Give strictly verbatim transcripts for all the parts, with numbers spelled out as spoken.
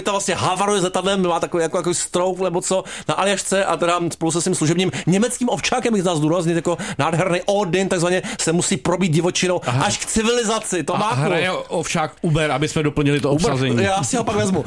Pitta vlastně havaruje s letadlem, má takový jako, jako stroke nebo co na Aljašce a teda spolu se svým služebním německým ovčákem, bych dal zdůraznit, jako nádherný Odin, takzvaně se musí probít divočinou Aha. až k civilizaci. To má hraje ovčák Uber, aby jsme doplnili to obsazení. Já si ho pak vezmu.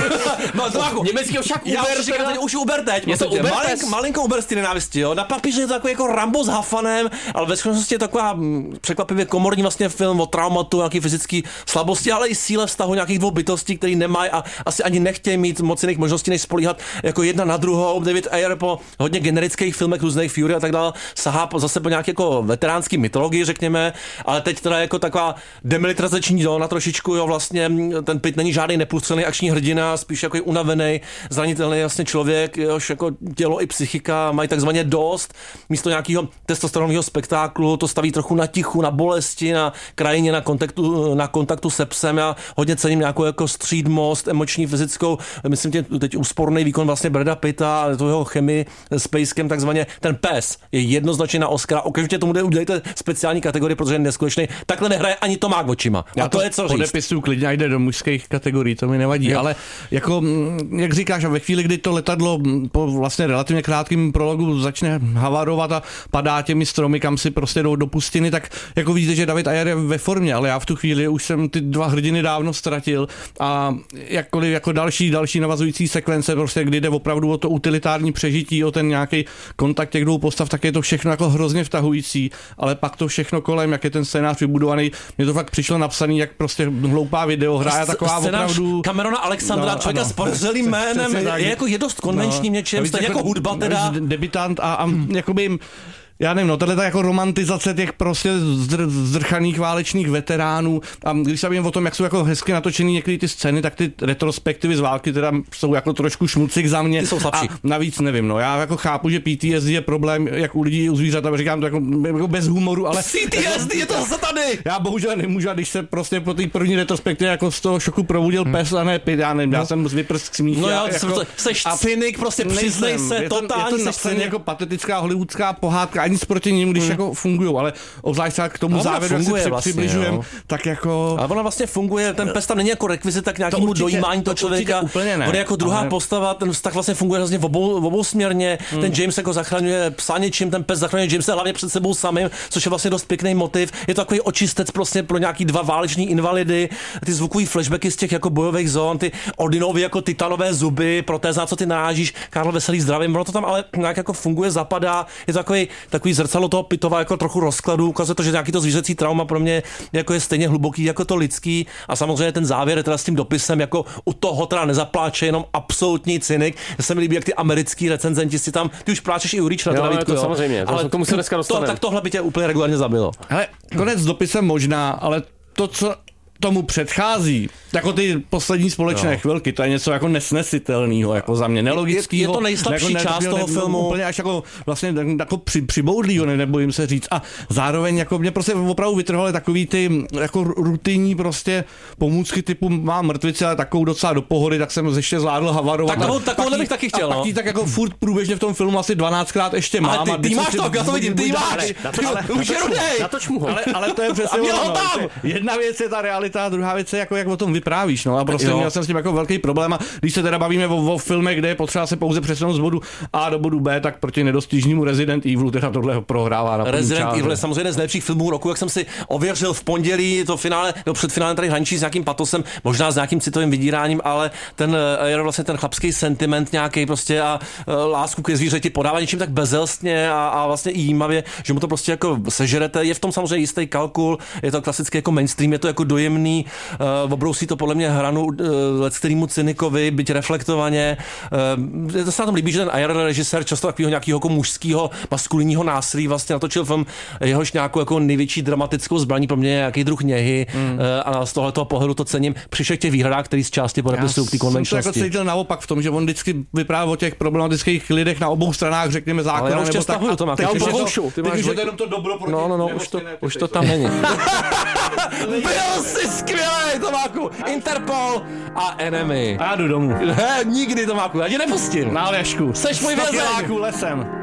No, to máku. Německý ovčák Uber. Já říkám, teď už Uber teď. Je to Uber Malink, malinko Uber z té nenávisti, jo. Na papíře je to takový jako Rambo s Hafanem, ale ve skutečnosti je to taková hm, překvapivě komorní vlastně film o traumatu, nějaký fyzický slabosti, ale i síle vztahu nějakých dvou bytostí, který nemají a asi ani nechtějí mít moc jiných možností, než spolíhat jako jedna na druhou. David Ayer po hodně generických filmech různých Fury a tak dále sahá po, zase po nějaké jako veteránský mytologii, řekněme, ale teď teda jako taková demilitarizační zóna trošičku, jo, vlastně ten Pitt není žádný neprůstřelný akční hrdina, spíš jako unavený, zranitelný vlastně člověk, jehož jako tělo i psychika mají takzvaně dost. Místo nějakého testosteronového spektáklu to staví trochu na tichu, na bolesti, na krajině, na kontaktu, na kontaktu se psem. Já hodně cením nějakou jako střídmost, emoční, fyzickou. Myslím tě, teď úsporný výkon vlastně Brada Pitta a toho chemii s Pejskem, takzvaně ten pes je jednoznačně na Oscara. Okamžitě tomu udělejte speciální kategorii, protože je neskutečný. Takhle nehraje ani Tomák očima. Já a to, to je co říct. Podepisuju klidně, jde do mužských kategorií, to mi nevadí, jo. Ale jako, jak říkáš, a ve chvíli, kdy to letadlo po vlastně relativně krátkým prologu začne havarovat a padá těmi stromy, kam si prostě jdou do pustiny, tak jako vidíte, že David Ayer je ve formě, ale já v tu chvíli už jsem ty dva hrdiny dávno ztratil a jakkoliv jako další, další navazující sekvence, prostě kdy jde opravdu o to utilitární přežití, o ten nějaký kontakt těch dvou postav, tak je to všechno jako hrozně vtahující, ale pak to všechno kolem, jak je ten scénář vybudovaný, mě to fakt přišlo napsaný, jak prostě hloupá videohra je taková opravdu. Camerona Alexandra, no, člověka s podezřelým jménem, je, je jako je dost konvenčním no, něčem, stejně jako, jako hudba teda. Debitant a, a hmm. jakoby jim já nevím, no tohle je jako romantizace těch prostě zdr, zdrchaných válečných veteránů a když se bavím o tom, jak jsou jako hezky natočený některé ty scény, tak ty retrospektivy z války teda jsou jako trošku šmucik za mě. Ty jsou slabší. A navíc nevím, no já jako chápu, že P T S D je problém jak u lidí, u zvířat, a říkám to jako, jako bez humoru, ale P T S D je to zase tady. Já bohužel nemůžu, když se prostě po té první retrospektivě jako z toho šoku probudil hmm. pes a ne Pitt, já nevím, já jsem z vyprsk smích. No jo, jako, seš cynik, prostě přiznej se, totálně seš cynik. Jako patetická hollywoodská pohádka, ani proti němu, když jako fungujou, ale obzvlášť se k tomu no, závěru, jak si vlastně, přibližujeme, tak jako... Ale ona vlastně funguje, ten pes tam není jako rekvizita k nějakému to dojímání toho člověka. On je jako druhá ale... postava, ten vztah vlastně funguje vlastně v obou, v obou směrně. Hmm. Ten James jako zachraňuje psa něčím, ten pes zachraňuje Jamesa hlavně před sebou samým, což je vlastně dost pěkný motiv. Je to takový očistec prostě pro nějaký dva váleční invalidy, ty zvukový flashbacky z těch jako bojových zón, ty Odinovy jako titanové zuby, protéza, co ty narážíš, Karl Veselý zdravím, ono to tam ale nějak jako funguje, zapadá. Je to takový, takový zrcadlo toho Pittova jako trochu rozkladu, ukazuje to, že nějaký to zvířecí trauma pro mě jako je stejně hluboký jako to lidský a samozřejmě ten závěr je teda s tím dopisem jako u toho teda nezapláče jenom absolutní cynik. Já se mi líbí, jak ty americký recenzenti si tam, ty už pláčeš i u Reach na to, Davidku, jo. Samozřejmě, to, ale tomu se dneska dostaneme. To, tak tohle by tě úplně regulárně zabilo. Hele, konec s dopisem možná, ale to, co tomu předchází, jako ty poslední společné no. chvilky, to je něco jako nesnesitelného, jako za mě nelogického. Je, je to nejslabší jako část toho ne, filmu. Úplně až jako vlastně jako při, přiboudlýho, ne, nebojím se říct. A zároveň jako mě prostě opravdu vytrvaly takový ty jako rutinní prostě pomůcky typu mám mrtvici, ale takovou docela do pohody, tak jsem ještě zvládl havarovat. Tak takovou bych taky chtěl. A pak jí tak jako furt průběžně v tom filmu asi dvanáctkrát ještě mám. Ale ty, ty máš to, já to vidím, ty máš. Už je rudej. Ale to je přesně jedna věc je ta realita. Ta druhá věc je jako jak o tom vyprávíš, no a prostě jo. měl jsem s tím jako velký problém a když se teda bavíme o, o filmech, kde je potřeba se pouze přesunout z bodu A do bodu B, tak proti nedostižnému Resident Evilu teda tohle prohrává na Resident Evil je samozřejmě jeden z nejlepších filmů roku, jak jsem si ověřil v pondělí, to finále, no před finálem tady hraničí s nějakým patosem, možná s nějakým citovým vydíráním, ale ten je vlastně ten chlapský sentiment nějaký prostě a lásku ke zvířeti podává něčím tak bezelstně a, a vlastně i jímavě, že mu to prostě jako sežerete. Je v tom samozřejmě jistý kalkul, je to klasický jako mainstream, je to jako dojemný. Uh, obrousí to podle mě hranu uh, let kterýmu cynikovi, byť reflektovaně. Uh, to se na tom líbí, že ten Ayer režisér často takového nějakého jako mužského maskulinního násilí vlastně natočil film, jehož nějakou jako největší dramatickou zbraní pro mě nějaký druh něhy mm. uh, a z tohoto pohledu to cením při všech těch výhradách, který z části podepisují k té konvenčnosti. Já jsem to jako cítil naopak v tom, že on vždycky vyprávěl o těch problematických lidech na obou stranách, řekněme zákona. Ale já už tě stahuju, to má. Ty máš to jenom to dobro proti. No, no, no, už to, už to tam není. Byl jsi skvělej, Tomáku! Interpol a Enemy. A já jdu domů. He, nikdy, Tomáku, já tě nepustím. Na Aljašku. Seš můj vězeň. lesem.